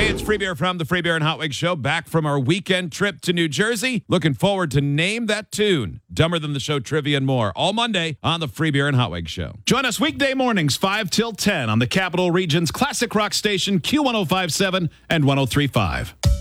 Hey, it's Free Beer from the Free Beer and Hot Wings Show, back from our weekend trip to New Jersey. Looking forward to Name That Tune, Dumber Than the Show trivia and more, all Monday on the Free Beer and Hot Wings Show. Join us weekday mornings 5 till 10 on the Capital Region's classic rock station Q1057 and 1035.